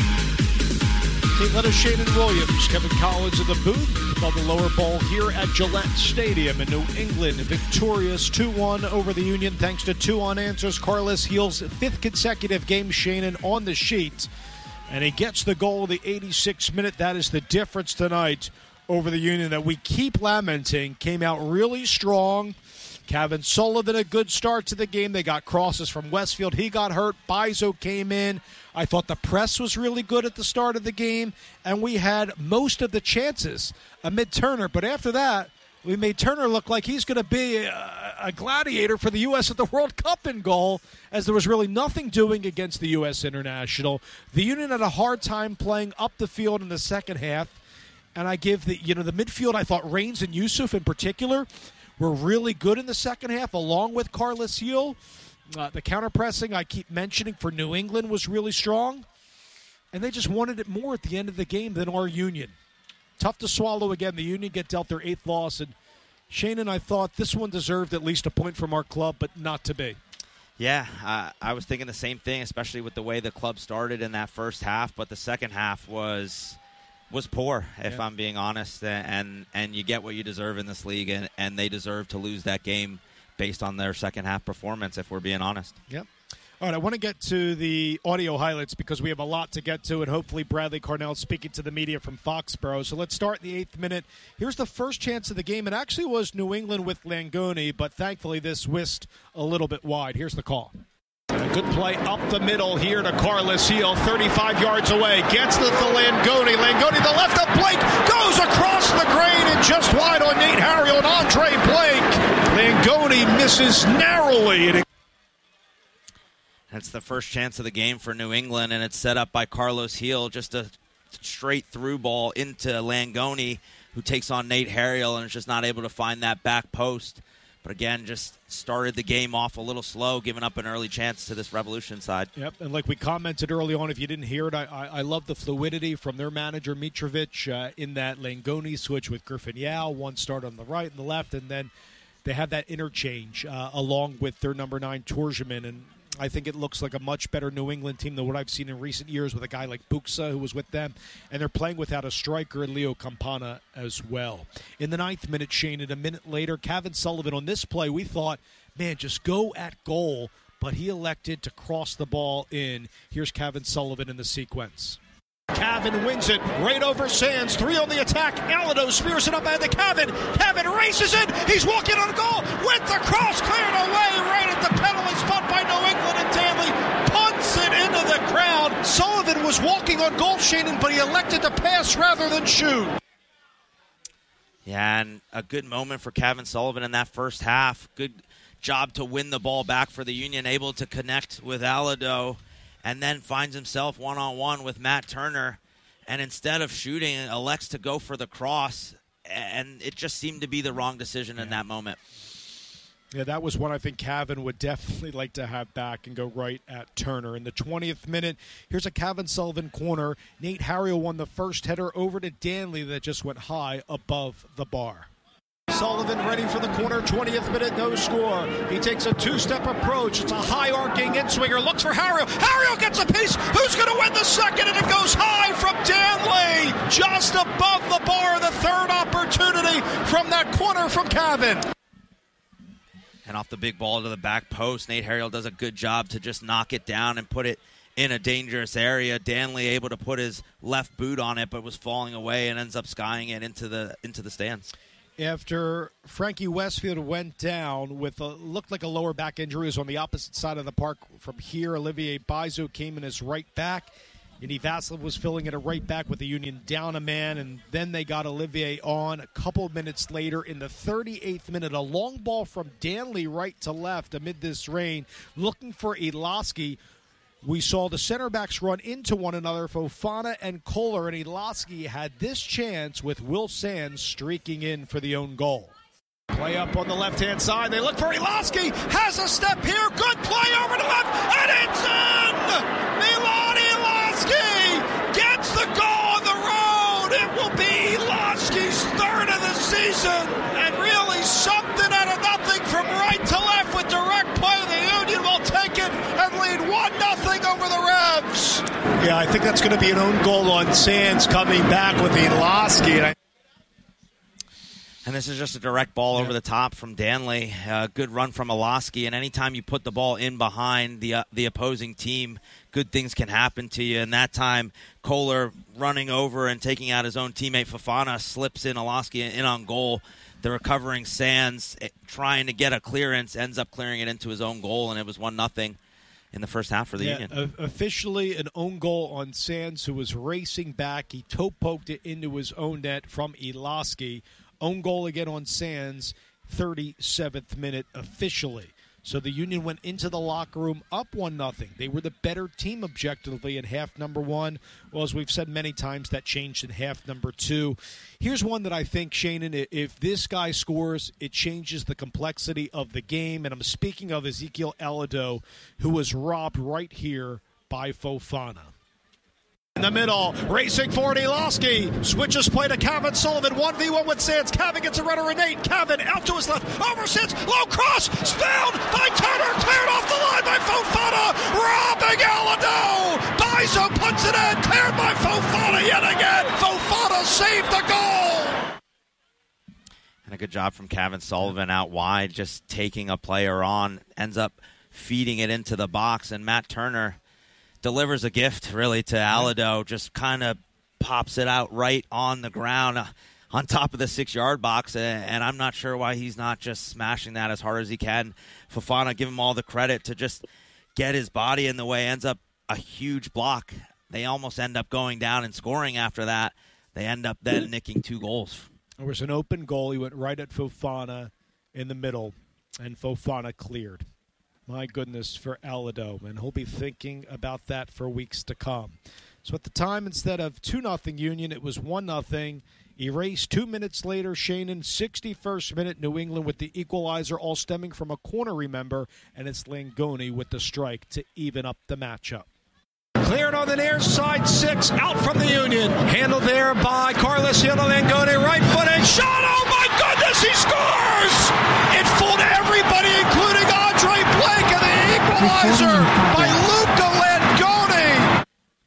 Team leader Shannon Williams, Kevin Collins in the booth above the lower bowl here at Gillette Stadium in New England. Victorious two one over the Union thanks to two unanswers. Carlos Heal's fifth consecutive game, Shannon, on the sheet. And he gets the goal of the eighty-sixth minute. That is the difference tonight over the Union that we keep lamenting. Came out really strong. Kevin Sullivan, a good start to the game. They got crosses from Westfield. He got hurt. Bizo came in. I thought the press was really good at the start of the game, and we had most of the chances amid Turner. But after that, we made Turner look like he's going to be a, a gladiator for the U S at the World Cup in goal, as there was really nothing doing against the U S International. The Union had a hard time playing up the field in the second half, and I give the, you know, the midfield, I thought Raines and Yusuf in particular were really good in the second half, along with Carlos Heel. Uh, the counter-pressing I keep mentioning for New England was really strong, and they just wanted it more at the end of the game than our Union. Tough to swallow again. The Union get dealt their eighth loss, and Shane and I thought this one deserved at least a point from our club, but not to be. Yeah, uh, I was thinking the same thing, especially with the way the club started in that first half, but the second half was was poor, if yeah. I'm being honest, and and you get what you deserve in this league, and, and they deserve to lose that game based on their second half performance, if we're being honest. Yep. All right, I want to get to the audio highlights because we have a lot to get to, and hopefully Bradley Carnell speaking to the media from Foxborough. So let's start in the eighth minute. Here's the first chance of the game. It actually was New England with Langoni, but thankfully this whisked a little bit wide. Here's the call. A good play up the middle here to Carlos Heel, thirty-five yards away. Gets the, the Langoni. Langoni, the left of Blake, goes across the grain and just wide on Nate Harriel and Andre Blake. Langoni misses narrowly. That's the first chance of the game for New England, and it's set up by Carlos Heel. Just a straight through ball into Langoni, who takes on Nate Harriel and is just not able to find that back post. But again, just started the game off a little slow, giving up an early chance to this Revolution side. Yep, and like we commented early on, if you didn't hear it, I, I, I love the fluidity from their manager, Mitrovic, uh, in that Langoni switch with Griffin Yao. One start on the right and the left, and then they have that interchange uh, along with their number nine, Torjeman, and I think it looks like a much better New England team than what I've seen in recent years with a guy like Buxa, who was with them. And they're playing without a striker, Leo Campana, as well. In the ninth minute, Shane, and a minute later, Kevin Sullivan on this play, we thought, man, just go at goal. But he elected to cross the ball in. Here's Kevin Sullivan in the sequence. Cavan wins it right over Sands. Three on the attack. Alado spears it up ahead to Cavan. Cavan races it. He's walking on goal with the cross cleared away right at the penalty spot by New England, and Danley punts it into the crowd. Sullivan was walking on goal, Shannon, but he elected to pass rather than shoot. Yeah, and a good moment for Kevin Sullivan in that first half. Good job to win the ball back for the Union, able to connect with Alado, and then finds himself one-on-one with Matt Turner, and instead of shooting, elects to go for the cross, and it just seemed to be the wrong decision yeah. in that moment. Yeah, that was one I think Cavan would definitely like to have back and go right at Turner. In the twentieth minute, here's a Kevin Sullivan corner. Nate Harriel won the first header over to Danley that just went high above the bar. Sullivan ready for the corner, twentieth minute, no score. He takes a two-step approach. It's a high-arcing in-swinger, looks for Harriel. Harriel gets a piece. Who's going to win the second? And it goes high from Danley, just above the bar. The third opportunity from that corner from Cavan. And off the big ball to the back post, Nate Harriel does a good job to just knock it down and put it in a dangerous area. Danley able to put his left boot on it, but was falling away and ends up skying it into the into the stands. After Frankie Westfield went down with a looked like a lower back injury, it was on the opposite side of the park from here. Olivier Bizot came in as right back. Yaniv Vasiliev was filling in a right back with the Union down a man, and then they got Olivier on a couple of minutes later in the thirty-eighth minute. A long ball from Danley right to left amid this rain, looking for Eloski. We saw the center backs run into one another, Fofana and Kohler, and Eloski had this chance with Will Sands streaking in for the own goal. Play up on the left-hand side. They look for Eloski. Has a step here. Good play over to left, and it's in! Milan Eloski gets the goal on the road. It will be Eloski's third of the season, and really something out of nothing from right to left with direct play. The Union will take it and lead one nothing over the Revs. Yeah, I think that's going to be an own goal on Sands coming back with Eloski. And I And this is just a direct ball yeah. over the top from Danley. Uh, good run from Eloski. And anytime you put the ball in behind the uh, the opposing team, good things can happen to you. And that time, Kohler running over and taking out his own teammate Fofana slips in Eloski in on goal. The recovering Sands trying to get a clearance ends up clearing it into his own goal, and it was one nothing in the first half for the yeah, Union. Uh, officially an own goal on Sands, who was racing back. He toe-poked it into his own net from Eloski. Own goal again on Sands, thirty-seventh minute officially. So the Union went into the locker room up one nothing. They were the better team objectively in half number one. Well, as we've said many times, that changed in half number two. Here's one that I think, Shannon, if this guy scores, it changes the complexity of the game. And I'm speaking of Ezekiel Elado, who was robbed right here by Fofana. In the middle, racing forward, Eloski switches play to Kevin Sullivan, one v one with Sands. Kevin gets a runner in eight. Kevin out to his left, over Sands, low cross, spilled by Turner, cleared off the line by Fofana, robbing Elado. Bizot puts it in, cleared by Fofana yet again. Fofana saved the goal. And a good job from Kevin Sullivan out wide, just taking a player on, ends up feeding it into the box, and Matt Turner delivers a gift, really, to Alado. Just kind of pops it out right on the ground uh, on top of the six-yard box, and, and I'm not sure why he's not just smashing that as hard as he can. Fofana, give him all the credit to just get his body in the way. Ends up a huge block. They almost end up going down and scoring after that. They end up then nicking two goals. There was an open goal. He went right at Fofana in the middle, and Fofana cleared. My goodness, for Alado, and he'll be thinking about that for weeks to come. So at the time, instead of two nothing Union, it was one nothing. Erased two minutes later, Shannon, sixty-first minute, New England with the equalizer, all stemming from a corner, remember, and it's Langoni with the strike to even up the matchup. Cleared on the near side, six, out from the Union. Handled there by Carlos Hill to Langoni, right footed, shot, oh my goodness, he scores! It fooled everybody, including Andre Blake, and the equalizer by Luca Langoni.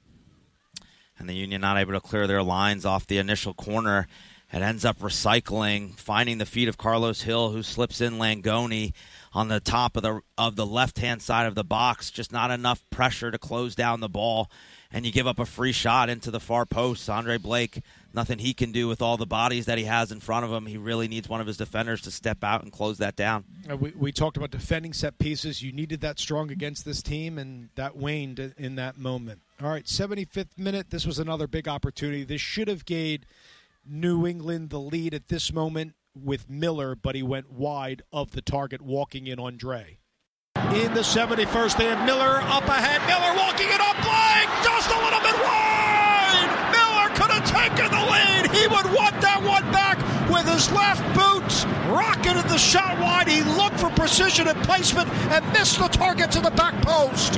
And the Union not able to clear their lines off the initial corner. It ends up recycling, finding the feet of Carlos Hill, who slips in Langoni on the top of the of the left-hand side of the box. Just not enough pressure to close down the ball, and you give up a free shot into the far post. Andre Blake, nothing he can do with all the bodies that he has in front of him. He really needs one of his defenders to step out and close that down. Uh, we, we talked about defending set pieces. You needed that strong against this team, and that waned in that moment. All right, seventy-fifth minute. This was another big opportunity. This should have gave New England the lead at this moment with Miller, but he went wide of the target, walking in Andre. In the seventy-first, they had Miller up ahead. Miller walking it up, Blake, just a little bit wide. Miller could have taken the lead. He would want that one back with his left boot. Rocketed the shot wide. He looked for precision and placement and missed the target to the back post.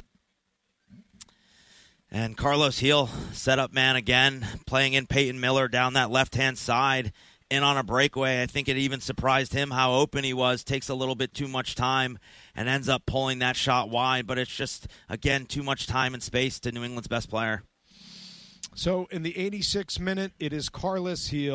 And Carlos Hill, set-up man again, playing in Peyton Miller down that left-hand side, in on a breakaway. I think it even surprised him how open he was. Takes a little bit too much time and ends up pulling that shot wide. But it's just, again, too much time and space to New England's best player. So in the eighty-sixth minute, it is Carlos Hill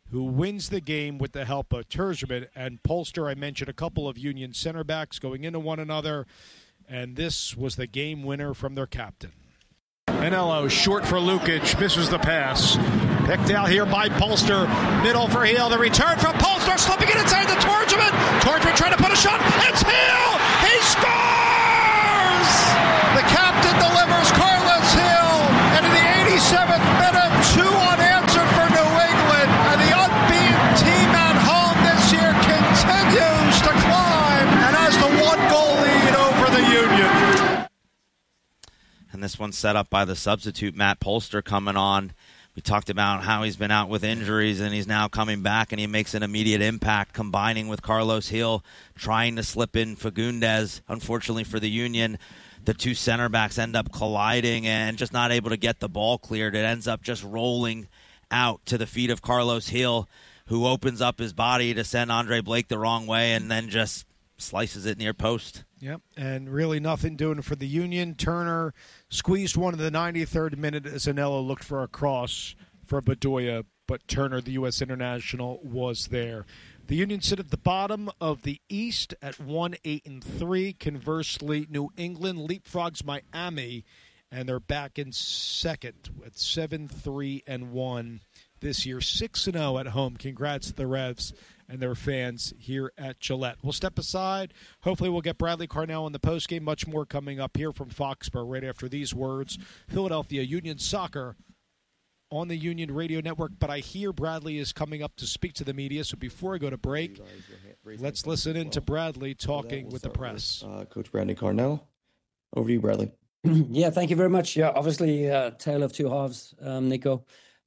who wins the game with the help of Terzian and Polster. I mentioned a couple of Union center backs going into one another, and this was the game winner from their captain. Anello short for Lukic, misses the pass. Picked out here by Polster, middle for Heel. The return from Polster, slipping it inside the Terzian. Terzian trying to put a shot. It's Heel! He scores! The captain delivers Carlos Heel, and in the eighty-seventh minute, two unanswered for New England, and the unbeaten team at home this year continues to climb and has the one-goal lead over the Union. And this one's set up by the substitute, Matt Polster, coming on. We talked about how he's been out with injuries, and he's now coming back, and he makes an immediate impact, combining with Carlos Heel, trying to slip in Fagundes. Unfortunately for the Union, the two center backs end up colliding and just not able to get the ball cleared. It ends up just rolling out to the feet of Carlos Heel, who opens up his body to send Andre Blake the wrong way and then just slices it near post. Yep, and really nothing doing for the Union. Turner squeezed one in the ninety-third minute as Anello looked for a cross for Bedoya, but Turner, the U S international, was there. The Union sit at the bottom of the East at one eight and three. Conversely, New England leapfrogs Miami, and they're back in second at seven three and one this year, six and oh at home. Congrats to the Revs and their fans here at Gillette. We'll step aside. Hopefully we'll get Bradley Carnell in the postgame. Much more coming up here from Foxborough right after these words. Philadelphia Union Soccer on the Union Radio Network. But I hear Bradley is coming up to speak to the media. So before I go to break, let's listen in to Bradley talking with the press. With, uh, Coach Bradley Carnell. Over to you, Bradley. Yeah, thank you very much. Yeah, obviously, uh, tale of two halves, um, Nico.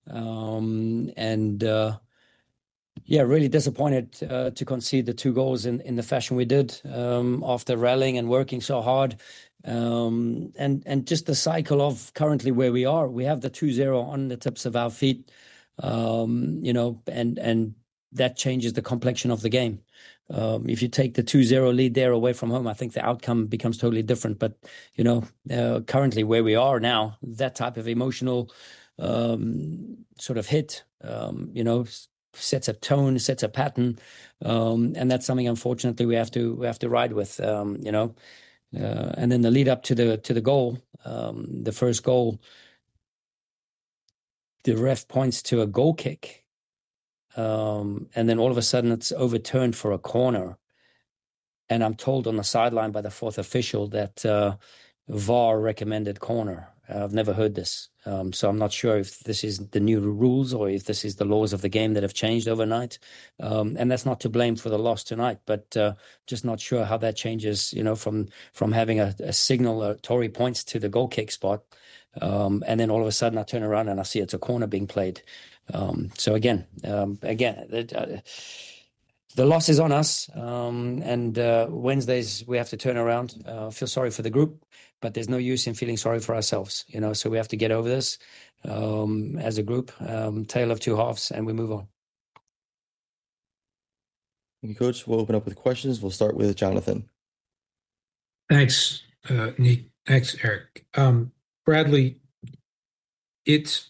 Um, and... Uh, Yeah, really disappointed uh, to concede the two goals in, in the fashion we did um, after rallying and working so hard. Um, and, and just the cycle of currently where we are. We have the two zero on the tips of our feet, um, you know, and, and that changes the complexion of the game. Um, if you take the two zero lead there away from home, I think the outcome becomes totally different. But, you know, uh, currently where we are now, that type of emotional um, sort of hit, um, you know, sets a tone, sets a pattern, um, and that's something unfortunately we have to we have to ride with, um, you know. Uh, and then the lead up to the to the goal, um, the first goal, the ref points to a goal kick, um, and then all of a sudden it's overturned for a corner, and I'm told on the sideline by the fourth official that uh, V A R recommended corner. I've never heard this. Um, so I'm not sure if this is the new rules or if this is the laws of the game that have changed overnight. Um, and that's not to blame for the loss tonight, but uh, just not sure how that changes, you know, from from having a, a signal, uh, Tory points to the goal kick spot. Um, and then all of a sudden I turn around and I see it's a corner being played. Um, so again, um, again, it, uh, the loss is on us. Um, and uh, Wednesdays we have to turn around. Uh, feel sorry for the group. But there's no use in feeling sorry for ourselves, you know, so we have to get over this um, as a group, um, tale of two halves, and we move on. Thank you, Coach. We'll open up with questions. We'll start with Jonathan. Thanks, uh, Nick. Thanks, Eric. Um, Bradley, it's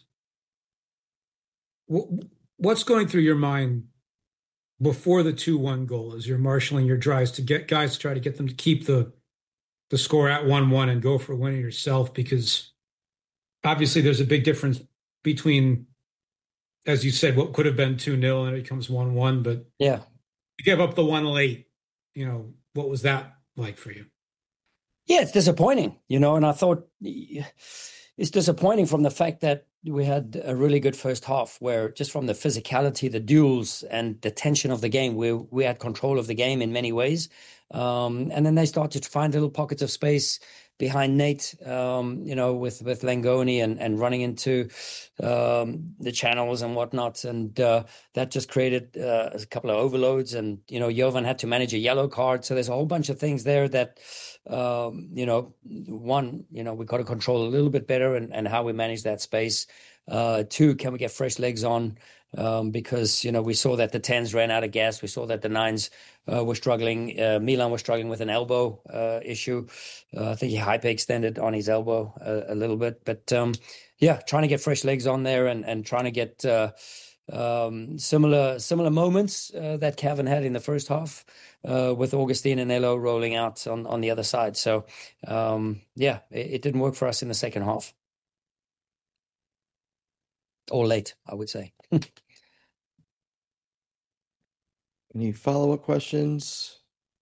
w- what's going through your mind before the two one goal as you're marshaling your drives to get guys to try to get them to keep the the score at one one and go for winning yourself, because obviously there's a big difference between, as you said, what could have been two nil and it becomes one one, but yeah, you gave up the one late. You know, what was that like for you? Yeah, it's disappointing, you know, and I thought it's disappointing from the fact that we had a really good first half where just from the physicality, the duels and the tension of the game, we we had control of the game in many ways. Um, and then they started to find little pockets of space behind Nate, um, you know, with, with Langoni and, and running into um, the channels and whatnot. And uh, that just created uh, a couple of overloads. And, you know, Jovan had to manage a yellow card. So there's a whole bunch of things there that, um, you know, one, you know, we got to control a little bit better and, and how we manage that space. Uh, two, can we get fresh legs on? Um, because, you know, we saw that the tens ran out of gas. We saw that the nines uh, were struggling. Uh, Milan was struggling with an elbow uh, issue. Uh, I think he hyper extended on his elbow a, a little bit. But, um, yeah, trying to get fresh legs on there and, and trying to get uh, um, similar similar moments uh, that Kevin had in the first half uh, with Augustine and Elo rolling out on, on the other side. So, um, yeah, it, it didn't work for us in the second half. Or late, I would say. Any follow-up questions?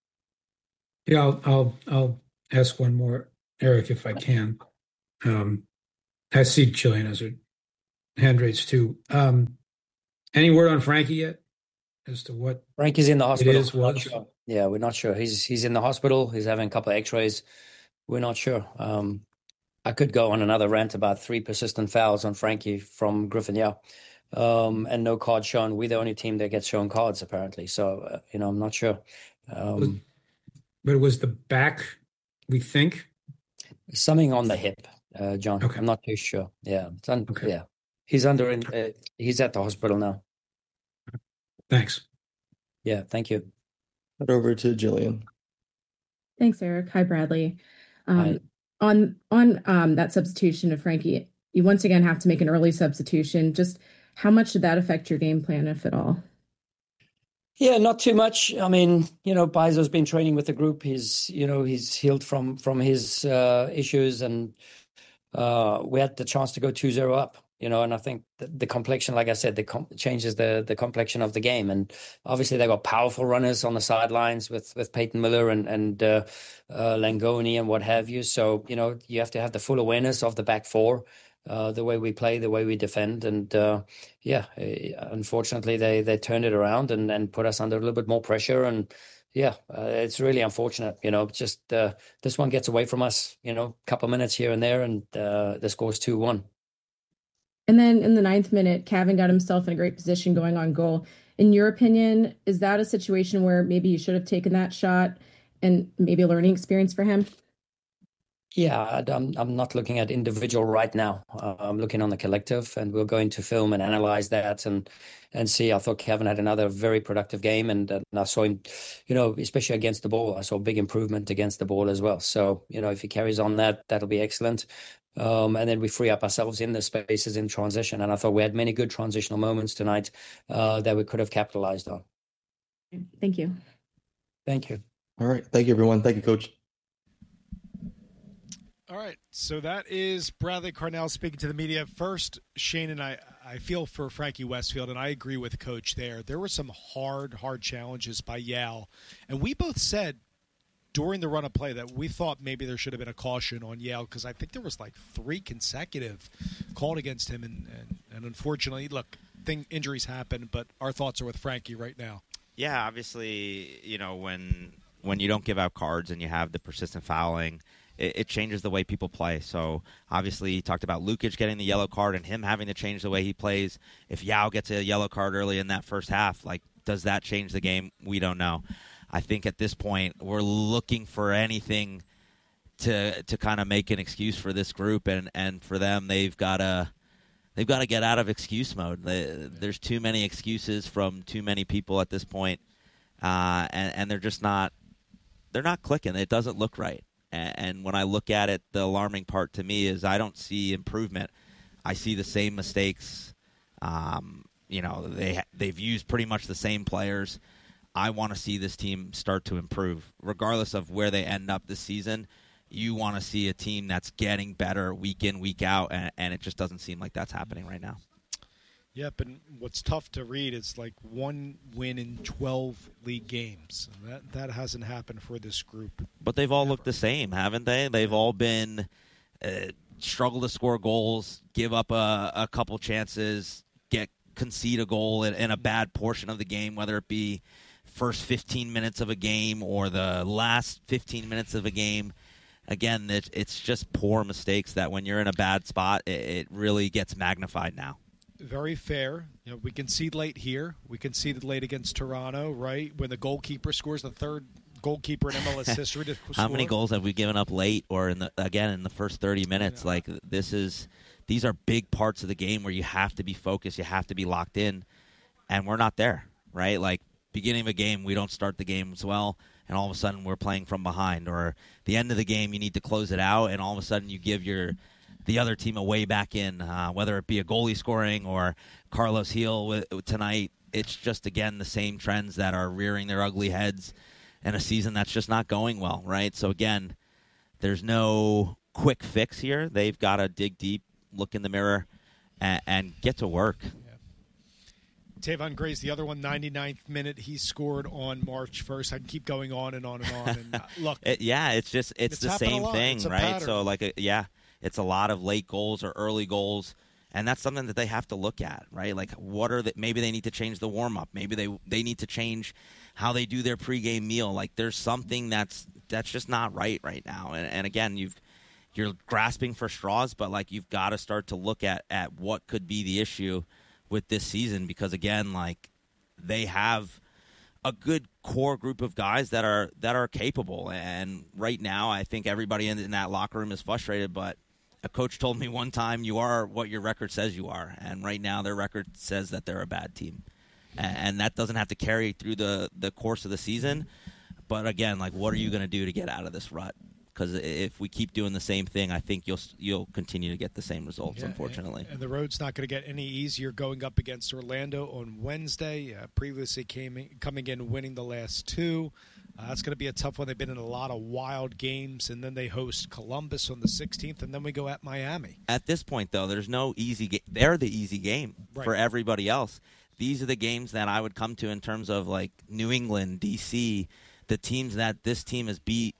Yeah, I'll, I'll I'll ask one more, Eric, if I can. Um, I see Chilean has her hand raised too. Um, any word on Frankie yet as to what Frankie's in the hospital? It is, We're not was. sure. Yeah, we're not sure. He's he's in the hospital. He's having a couple of X-rays. We're not sure. Um, I could go on another rant about three persistent fouls on Frankie from Griffin, yeah, um, and no card shown. We're the only team that gets shown cards apparently. So uh, you know, I'm not sure. Um, but it was the back, we think. Something on the hip, uh, John. Okay. I'm not too sure. Yeah, it's un- Okay. yeah. He's under. In, uh, he's at the hospital now. Thanks. Yeah, thank you. Head over to Jillian. Thanks, Eric. Hi, Bradley. Um, Hi. On on um, that substitution of Frankie, you once again have to make an early substitution. Just how much did that affect your game plan, if at all? Yeah, not too much. I mean, you know, Paizo's been training with the group. He's, you know, he's healed from from his uh, issues, and uh, we had the chance to go two zero up. You know, and I think the, the complexion, like I said, the com- changes the the complexion of the game. And obviously, they got powerful runners on the sidelines with with Peyton Miller and and uh, uh, Langoni and what have you. So you know, you have to have the full awareness of the back four, uh, the way we play, the way we defend, and uh, yeah, unfortunately, they they turned it around and and put us under a little bit more pressure. And yeah, uh, it's really unfortunate. You know, just uh, this one gets away from us. You know, a couple of minutes here and there, and uh, the score's two one. And then in the ninth minute, Kevin got himself in a great position going on goal. In your opinion, is that a situation where maybe you should have taken that shot and maybe a learning experience for him? Yeah, I'm I'm not looking at individual right now. Uh, I'm looking on the collective, and we're going to film and analyze that and and see. I thought Kevin had another very productive game, and, and I saw him, you know, especially against the ball. I saw a big improvement against the ball as well. So, you know, if he carries on that, that'll be excellent. Um, and then we free up ourselves in the spaces in transition. And I thought we had many good transitional moments tonight uh, that we could have capitalized on. Thank you. Thank you. All right. Thank you, everyone. Thank you, Coach. All right, so that is Bradley Carnell speaking to the media. First, Shane and I, I feel for Frankie Westfield, and I agree with Coach there. There were some hard, hard challenges by Yale, and we both said during the run of play that we thought maybe there should have been a caution on Yale because I think there was like three consecutive called against him, and, and, and unfortunately, look, thing, injuries happen, but our thoughts are with Frankie right now. Yeah, obviously, you know, when when you don't give out cards and you have the persistent fouling, it changes the way people play. So, obviously, he talked about Lukic getting the yellow card and him having to change the way he plays. If Yao gets a yellow card early in that first half, like, does that change the game? We don't know. I think at this point, we're looking for anything to to kind of make an excuse for this group, and, and for them, they've got to they've got to get out of excuse mode. There's too many excuses from too many people at this point, uh, and, and they're just not they're not clicking. It doesn't look right. And when I look at it, the alarming part to me is I don't see improvement. I see the same mistakes. Um, you know, they, they've used pretty much the same players. I want to see this team start to improve. Regardless of where they end up this season, you want to see a team that's getting better week in, week out, and, and it just doesn't seem like that's happening right now. Yep, and what's tough to read is like one win in twelve league games. That that hasn't happened for this group. But they've all Never. looked the same, haven't they? They've all been uh, struggle to score goals, give up a, a couple chances, get concede a goal in, in a bad portion of the game, whether it be first fifteen minutes of a game or the last fifteen minutes of a game. Again, it, it's just poor mistakes that when you're in a bad spot, it, it really gets magnified now. Very fair. You know, we concede late here. We conceded late against Toronto, right? When the goalkeeper scores the third goalkeeper in M L S history to How score. many goals have we given up late or in the again in the first thirty minutes? Like this is these are big parts of the game where you have to be focused, you have to be locked in, and we're not there, right? Like beginning of a game, we don't start the game as well, and all of a sudden we're playing from behind, or the end of the game you need to close it out, and all of a sudden you give your the other team away back in, uh, whether it be a goalie scoring or Carlos Heel with, tonight. It's just, again, the same trends that are rearing their ugly heads in a season that's just not going well, right? So, again, there's no quick fix here. They've got to dig deep, look in the mirror, and, and get to work. Tavon Gray's the other one, ninety-ninth minute. He scored on March first. I can keep going on and on and on. And uh, look, it, yeah, it's just it's, it's the same thing, right? Pattern. So, like, a, yeah, it's a lot of late goals or early goals. And that's something that they have to look at, right? Like, what are the, maybe they need to change the warm-up. Maybe they they need to change how they do their pregame meal. Like, there's something that's that's just not right right now. And, and again, you've you're grasping for straws, but like you've got to start to look at at what could be the issue with this season, because again, like, they have a good core group of guys that are that are capable. And right now, I think everybody in, in that locker room is frustrated, but a coach told me one time, you are what your record says you are. And right now their record says that they're a bad team. And that doesn't have to carry through the, the course of the season. But again, like, what are you going to do to get out of this rut? Because if we keep doing the same thing, I think you'll you'll continue to get the same results, yeah, unfortunately. And, and the road's not going to get any easier going up against Orlando on Wednesday. Uh, previously came in, coming in winning the last two. Uh, that's going to be a tough one. They've been in a lot of wild games, and then they host Columbus on the sixteenth, and then we go at Miami. At this point, though, there's no easy game. They're the easy game right. for everybody else. These are the games that I would come to in terms of, like, New England, D C, the teams that this team has beat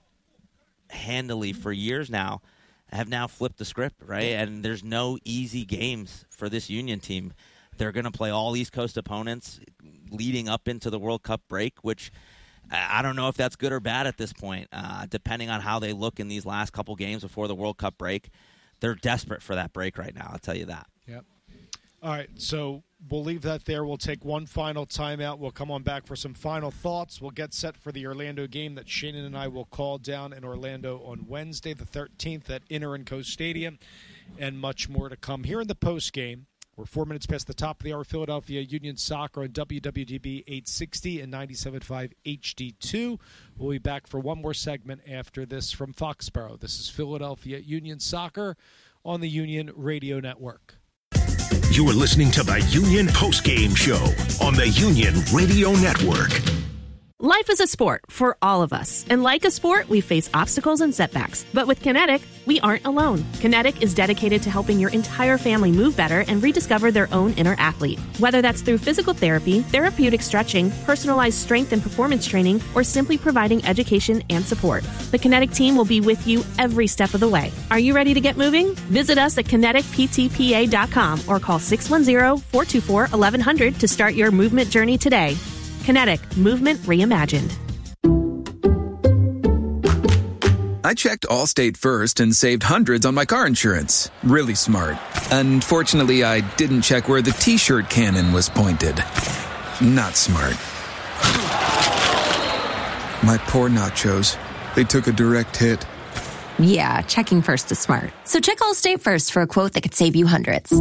handily for years now, have now flipped the script, right? And there's no easy games for this Union team. They're going to play all East Coast opponents leading up into the World Cup break, which – I don't know if that's good or bad at this point, uh, depending on how they look in these last couple games before the World Cup break. They're desperate for that break right now, I'll tell you that. Yep. All right, so we'll leave that there. We'll take one final timeout. We'll come on back for some final thoughts. We'll get set for the Orlando game that Shannon and I will call down in Orlando on Wednesday the thirteenth at Inter and Co Stadium, and much more to come here in the post game. We're four minutes past the top of the hour. Philadelphia Union Soccer on W W D B eight sixty and ninety-seven point five H D two. We'll be back for one more segment after this from Foxborough. This is Philadelphia Union Soccer on the Union Radio Network. You are listening to the Union Postgame Show on the Union Radio Network. Life is a sport for all of us, and like a sport, we face obstacles and setbacks. But with Kinetic, we aren't alone. Kinetic is dedicated to helping your entire family move better and rediscover their own inner athlete. Whether that's through physical therapy, therapeutic stretching, personalized strength and performance training, or simply providing education and support, the Kinetic team will be with you every step of the way. Are you ready to get moving? Visit us at kinetic p t p a dot com or call six one zero, four two four, eleven hundred to start your movement journey today. Kinetic. Movement reimagined. I checked Allstate first and saved hundreds on my car insurance. Really smart. Unfortunately, I didn't check where the T-shirt cannon was pointed. Not smart. My poor nachos. They took a direct hit. Yeah, checking first is smart. So check Allstate first for a quote that could save you hundreds.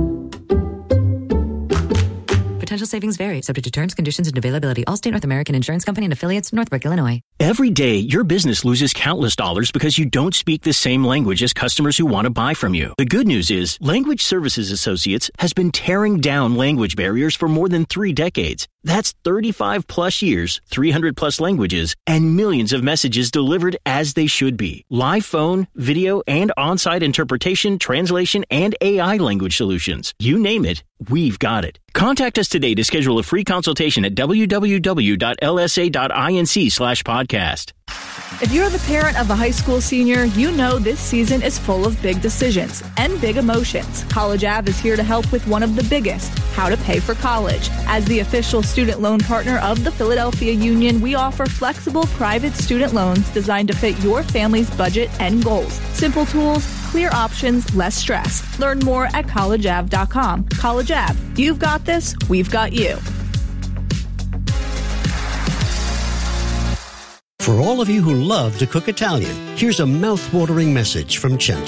Potential savings vary, subject to terms, conditions, and availability. Allstate North American Insurance Company and affiliates, Northbrook, Illinois. Every day, your business loses countless dollars because you don't speak the same language as customers who want to buy from you. The good news is, Language Services Associates has been tearing down language barriers for more than three decades. That's thirty-five plus years, three hundred plus languages, and millions of messages delivered as they should be. Live phone, video, and on-site interpretation, translation, and A I language solutions. You name it, we've got it. Contact us today to schedule a free consultation at w w w dot l s a dot inc slash podcast. If you're the parent of a high school senior, you know this season is full of big decisions and big emotions. College Ave is here to help with one of the biggest, how to pay for college. As the official student loan partner of the Philadelphia Union, we offer flexible private student loans designed to fit your family's budget and goals. Simple tools, clear options, less stress. Learn more at college ave dot com. College Ave, you've got this, we've got you. For all of you who love to cook Italian, here's a mouth-watering message from Centro.